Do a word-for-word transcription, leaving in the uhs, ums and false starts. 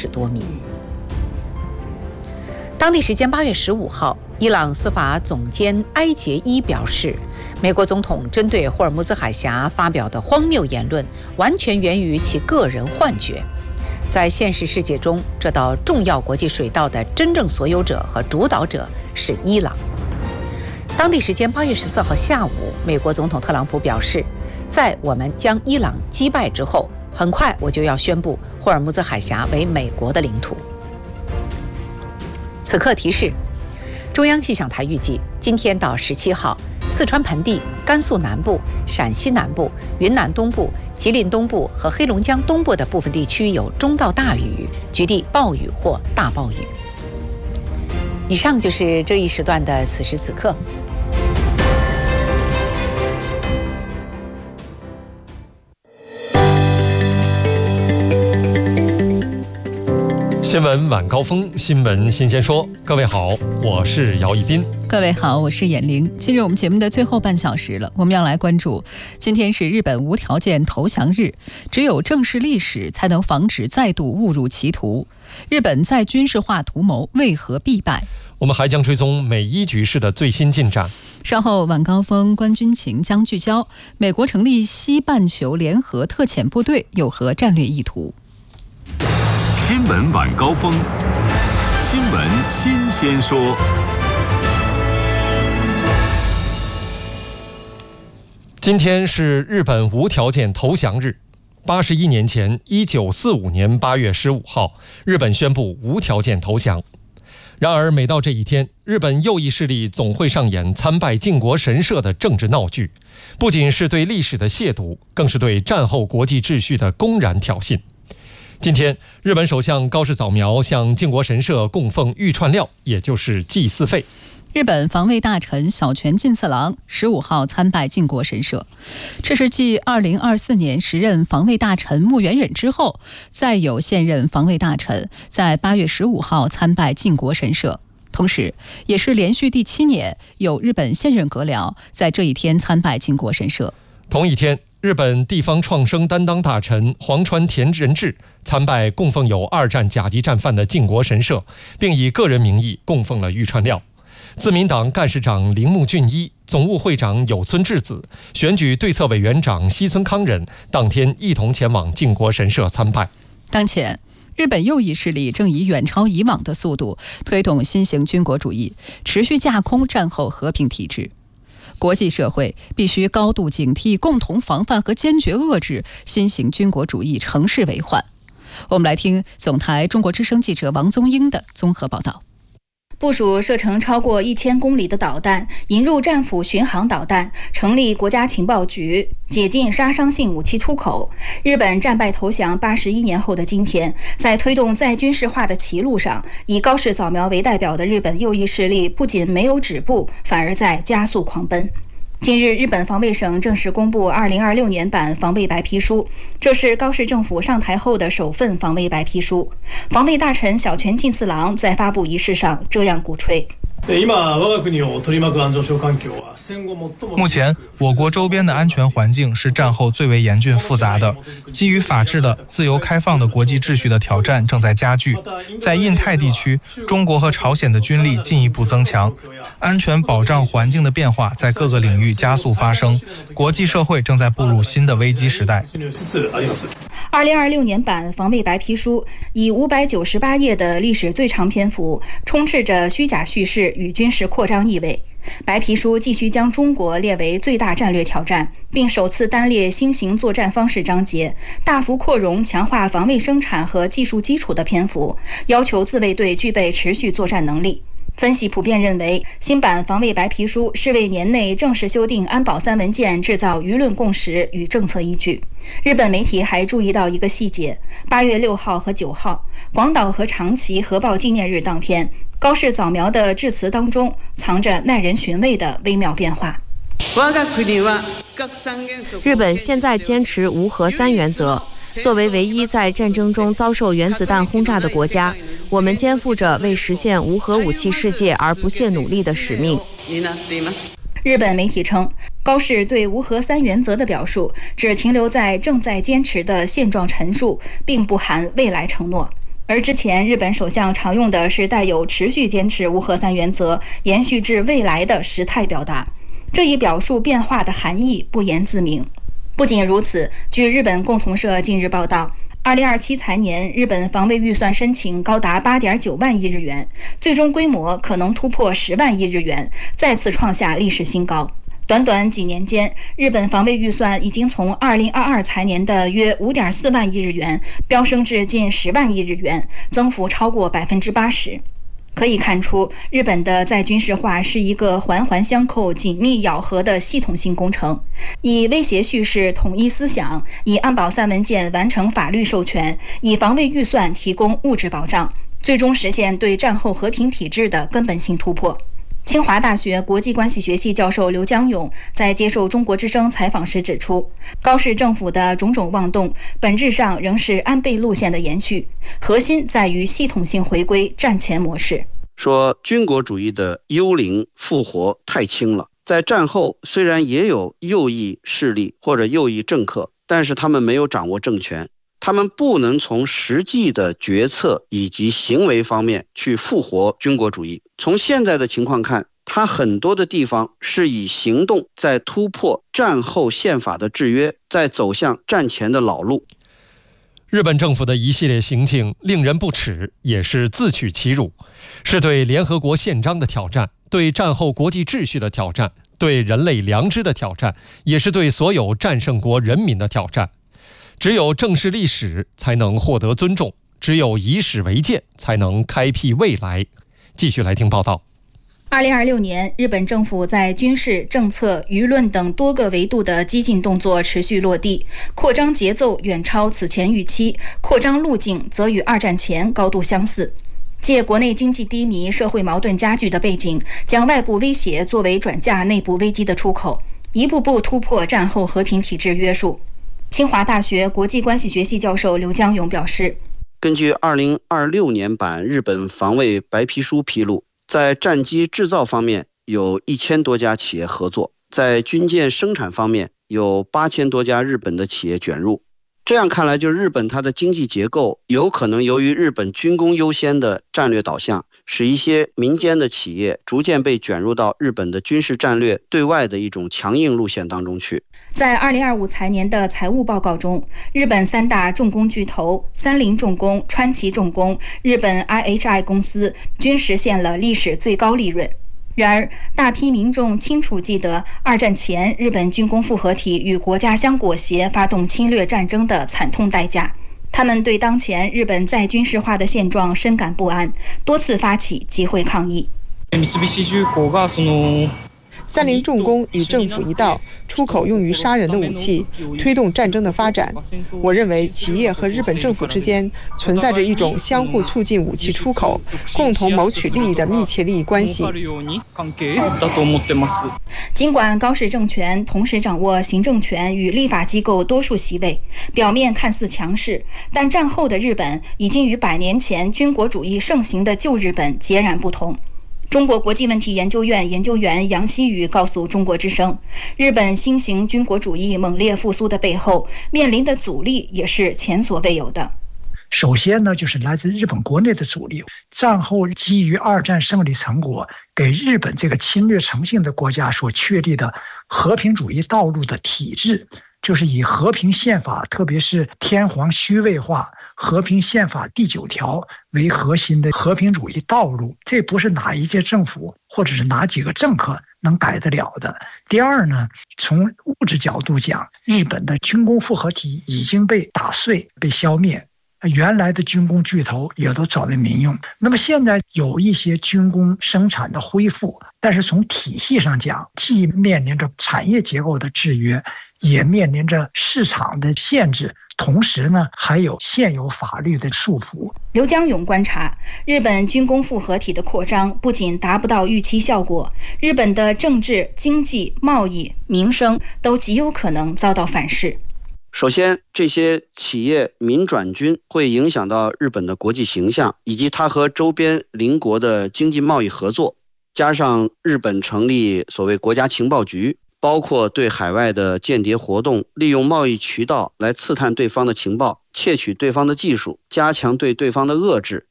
十多名。当地时间八月十五号，伊朗司法总监埃杰伊表示，美国总统针对霍尔木兹海峡发表的荒谬言论，完全源于其个人幻觉。在现实世界中，这道重要国际水道的真正所有者和主导者是伊朗。当地时间八月十四号下午，美国总统特朗普表示，在我们将伊朗击败之后，很快我就要宣布霍尔木兹海峡为美国的领土。此刻提示，中央气象台预计今天到十七号，四川盆地、甘肃南部、陕西南部、云南东部、吉林东部和黑龙江东部的部分地区有中到大雨，局地暴雨或大暴雨。以上就是这一时段的此时此刻。 新闻晚高峰，新闻新鲜说。各位好，我是姚一斌。 各位好，我是闫玲。进入我们节目的最后半小时了，我们要来关注，今天是日本无条件投降日，只有正视历史，才能防止再度误入歧途。日本再军事化图谋为何必败？ 我们还将追踪美伊局势的最新进展。 稍后晚高峰观军情将聚焦美国成立西半球联合特遣部队有何战略意图。 新闻晚高峰，新闻新鲜说。 今天是日本无条件投降日。八十一年前，一九四五年八月十五号，日本宣布无条件投降。然而，每到这一天，日本右翼势力总会上演参拜靖国神社的政治闹剧，不仅是对历史的亵渎，更是对战后国际秩序的公然挑衅。今天，日本首相高市早苗向靖国神社供奉御串料，也就是祭祀费。 日本防卫大臣小泉进次郎十五号参拜靖国神社，这是继二零二四年时任防卫大臣木原忍之后，再有现任防卫大臣在八月十五号参拜靖国神社。同时，也是连续第七年有日本现任阁僚在这一天参拜靖国神社。 同一天，日本地方创生担当大臣黄川田仁志参拜供奉有二战甲级战犯的靖国神社，并以个人名义供奉了御串料。自民党干事长铃木俊一、总务会长有村智子、选举对策委员长西村康人当天一同前往靖国神社参拜。 当前，日本右翼势力正以远超以往的速度推动新型军国主义，持续架空战后和平体制。国际社会必须高度警惕，共同防范和坚决遏制新型军国主义乘势为患。我们来听总台中国之声记者王宗英的综合报道。 部署射程超过一千公里的导弹，引入战斧巡航导弹，成立国家情报局，解禁杀伤性武器出口。日本战败投降八十一年后的今天，在推动再军事化的歧路上，以高市早苗为代表的日本右翼势力不仅没有止步，反而在加速狂奔。近日，日本防卫省正式公布二零二六年版防卫白皮书，这是高市政府上台后的首份防卫白皮书。防卫大臣小泉进次郎在发布仪式上这样鼓吹。 目前，我国周边的安全环境是战后最为严峻复杂的，基于法治的自由开放的国际秩序的挑战正在加剧。在印太地区，中国和朝鲜的军力进一步增强，安全保障环境的变化在各个领域加速发生，国际社会正在步入新的危机时代。 二零二六年版防卫白皮书以五百九十八页的历史最长篇幅，充斥着虚假叙事与军事扩张意味。白皮书继续将中国列为最大战略挑战，并首次单列新型作战方式章节，大幅扩容强化防卫生产和技术基础的篇幅，要求自卫队具备持续作战能力。分析普遍认为，新版防卫白皮书是为年内正式修订安保三文件制造舆论共识与政策依据。日本媒体还注意到一个细节：八月六号和九号，广岛和长崎核爆纪念日当天，高市早苗的致辞当中藏着耐人寻味的微妙变化。 日本现在坚持无核三原则。作为唯一在战争中遭受原子弹轰炸的国家，我们肩负着为实现无核武器世界而不懈努力的使命。 日本媒体称，高市对无核三原则的表述只停留在正在坚持的现状陈述，并不含未来承诺。 而之前日本首相常用的是带有持续坚持无核三原则延续至未来的时态表达，这一表述变化的含义不言自明。不仅如此，据日本共同社近日报道，二零二七财年日本防卫预算申请高达 八点九万亿日元，最终规模可能突破十万亿日元，再次创下历史新高。短短几年间，日本防卫预算已经从二零二二财年的约 五点四万亿日元飙升至近十万亿日元，增幅超过 百分之八十。 可以看出，日本的再军事化是一个环环相扣、紧密咬合的系统性工程，以威胁叙事统一思想，以安保三文件完成法律授权，以防卫预算提供物质保障，最终实现对战后和平体制的根本性突破。清华大学国际关系学系教授刘江勇在接受中国之声采访时指出，高市政府的种种妄动本质上仍是安倍路线的延续，核心在于系统性回归战前模式。 说军国主义的幽灵复活太轻了，在战后虽然也有右翼势力或者右翼政客，但是他们没有掌握政权，他们不能从实际的决策以及行为方面去复活军国主义。从现在的情况看，它很多的地方是以行动在突破战后宪法的制约，在走向战前的老路。 日本政府的一系列行径令人不齿，也是自取其辱，是对联合国宪章的挑战，对战后国际秩序的挑战，对人类良知的挑战，也是对所有战胜国人民的挑战。只有正视历史，才能获得尊重；只有以史为鉴，才能开辟未来。继续来听报道。 二零二六年，日本政府在军事、政策、舆论等多个维度的激进动作持续落地，扩张节奏远超此前预期，扩张路径则与二战前高度相似。借国内经济低迷、社会矛盾加剧的背景，将外部威胁作为转嫁内部危机的出口，一步步突破战后和平体制约束。清华大学国际关系学系教授刘江勇表示， 根据二零二六年版日本防卫白皮书披露，在战机制造方面有一千多家企业合作，在军舰生产方面有八千多家日本的企业卷入。这样看来，就日本它的经济结构有可能由于日本军工优先的战略导向，使一些民间的企业逐渐被卷入到日本的军事战略对外的一种强硬路线当中去。 在二零二五财年的财务报告中，日本三大重工巨头三菱重工、川崎重工、日本 I H I 公司均实现了历史最高利润。然而，大批民众清楚记得二战前日本军工复合体与国家相裹挟发动侵略战争的惨痛代价。他们对当前日本再军事化的现状深感不安，多次发起集会抗议。 三菱重工与政府一道出口用于杀人的武器，推动战争的发展。我认为企业和日本政府之间存在着一种相互促进武器出口、共同谋取利益的密切利益关系。 尽管高市政权同时掌握行政权与立法机构多数席位，表面看似强势，但战后的日本已经与百年前军国主义盛行的旧日本截然不同。中国国际问题研究院研究员杨希宇告诉中国之声，日本新型军国主义猛烈复苏的背后，面临的阻力也是前所未有的。 首先呢，就是来自日本国内的阻力。战后基于二战胜利成果，给日本这个侵略成性的国家所确立的和平主义道路的体制，就是以和平宪法，特别是天皇虚位化和平宪法第九条为核心的和平主义道路，这不是哪一届政府或者是哪几个政客能改得了的。第二呢，从物质角度讲，日本的军工复合体已经被打碎、被消灭，原来的军工巨头也都转为民用。那么现在有一些军工生产的恢复，但是从体系上讲，既面临着产业结构的制约，也面临着市场的限制，同时呢，还有现有法律的束缚。 刘江勇观察，日本军工复合体的扩张不仅达不到预期效果，日本的政治、经济、贸易、民生都极有可能遭到反噬。 首先，这些企业民转军会影响到日本的国际形象，以及它和周边邻国的经济贸易合作。加上日本成立所谓国家情报局， 包括对海外的间谍活动，利用贸易渠道来刺探对方的情报，窃取对方的技术，加强对对方的遏制，